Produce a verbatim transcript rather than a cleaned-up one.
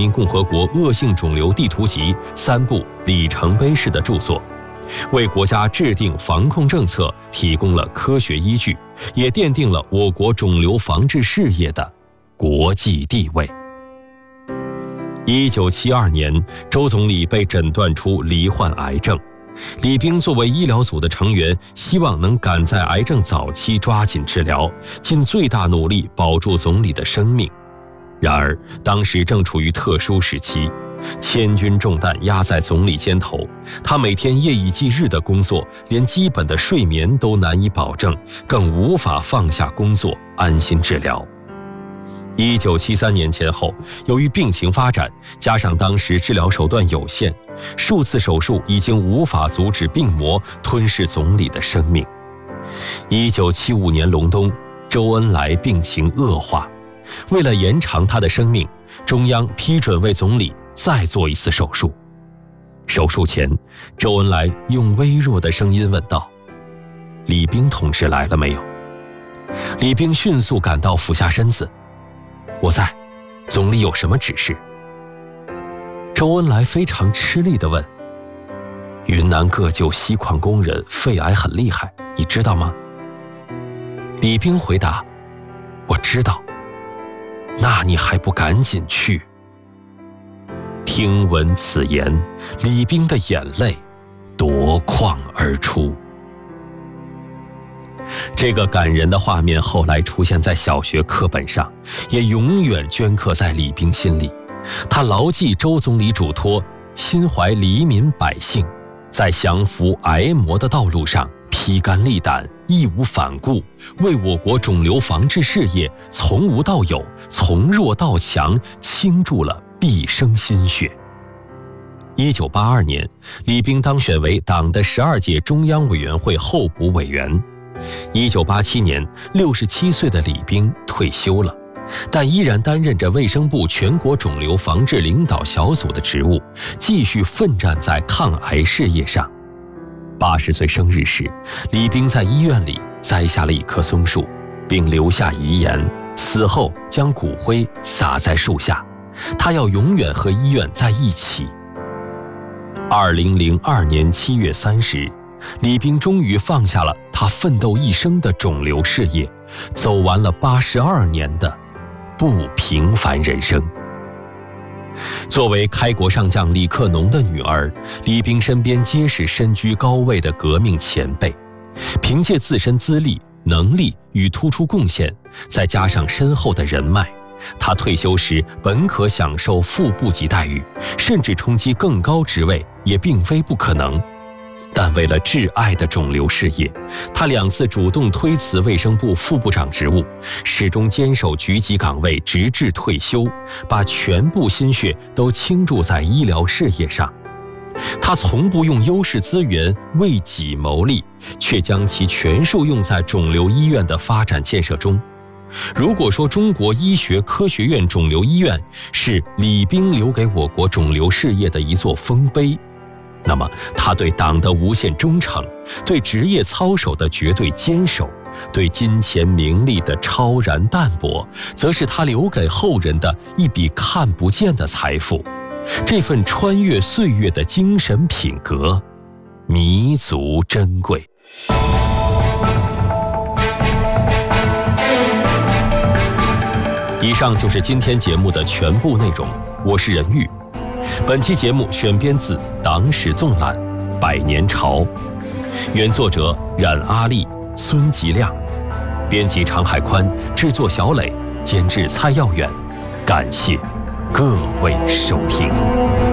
民共和国恶性肿瘤地图集三部里程碑式的著作，为国家制定防控政策提供了科学依据，也奠定了我国肿瘤防治事业的国际地位。一九七二年，周总理被诊断出罹患癌症，李冰作为医疗组的成员，希望能赶在癌症早期抓紧治疗，尽最大努力保住总理的生命。然而，当时正处于特殊时期，千钧重担压在总理肩头，他每天夜以继日的工作，连基本的睡眠都难以保证，更无法放下工作安心治疗。一九七三年前后，由于病情发展，加上当时治疗手段有限，数次手术已经无法阻止病魔吞噬总理的生命。一九七五年隆冬，周恩来病情恶化，为了延长他的生命，中央批准为总理再做一次手术。手术前，周恩来用微弱的声音问道：“李冰同志来了没有？”李冰迅速赶到，俯下身子：“我在，总理有什么指示？”周恩来非常吃力地问：“云南各旧锡矿工人肺癌很厉害，你知道吗？”李冰回答：“我知道。”“那你还不赶紧去？”听闻此言，李冰的眼泪夺眶而出。这个感人的画面后来出现在小学课本上，也永远镌刻在李冰心里。他牢记周总理嘱托，心怀黎民百姓，在降服癌魔的道路上披肝沥胆，义无反顾，为我国肿瘤防治事业从无到有，从弱到强倾注了毕生心血。一九八二年，李冰当选为党的十二届中央委员会候补委员。一九八七年，六十七岁的李冰退休了，但依然担任着卫生部全国肿瘤防治领导小组的职务，继续奋战在抗癌事业上。八十岁生日时，李冰在医院里栽下了一棵松树，并留下遗言，死后将骨灰撒在树下，他要永远和医院在一起。二零零二年七月三十日，李冰终于放下了他奋斗一生的肿瘤事业，走完了八十二年的不平凡人生。作为开国上将李克农的女儿，李冰身边皆是身居高位的革命前辈，凭借自身资历、能力与突出贡献，再加上深厚的人脉，她退休时本可享受副部级待遇，甚至冲击更高职位也并非不可能。但为了挚爱的肿瘤事业，他两次主动推辞卫生部副部长职务，始终坚守局级岗位直至退休，把全部心血都倾注在医疗事业上。他从不用优势资源为己谋利，却将其全数用在肿瘤医院的发展建设中。如果说中国医学科学院肿瘤医院是李冰留给我国肿瘤事业的一座丰碑，那么他对党的无限忠诚，对职业操守的绝对坚守，对金钱名利的超然淡泊，则是他留给后人的一笔看不见的财富。这份穿越岁月的精神品格，弥足珍贵。以上就是今天节目的全部内容，我是任玉。本期节目选编自《党史纵览》《百年潮》，原作者冉阿丽、孙吉亮，编辑常海宽，制作小磊，监制蔡耀远。感谢各位收听。